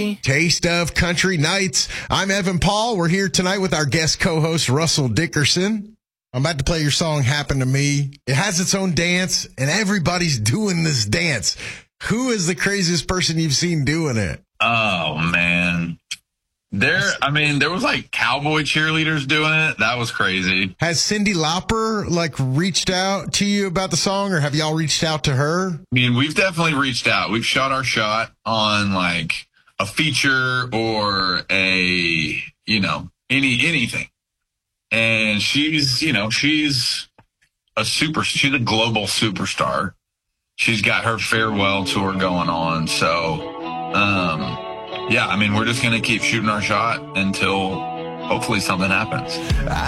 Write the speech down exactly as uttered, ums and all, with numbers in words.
me. Taste of Country Nights. I'm Evan Paul. We're here tonight with our guest co-host, Russell Dickerson. I'm about to play your song, Happen to Me. It has its own dance, and everybody's doing this dance. Who is the craziest person you've seen doing it? Oh, man. There, I mean, there was like cowboy cheerleaders doing it. That was crazy. Has Cyndi Lauper like reached out to you about the song, or have y'all reached out to her? I mean, we've definitely reached out. We've shot our shot on like a feature or a, you know, any, anything. And she's, you know, she's a super, she's a global superstar. She's got her farewell tour going on. So, um, yeah, I mean, we're just going to keep shooting our shot until hopefully something happens.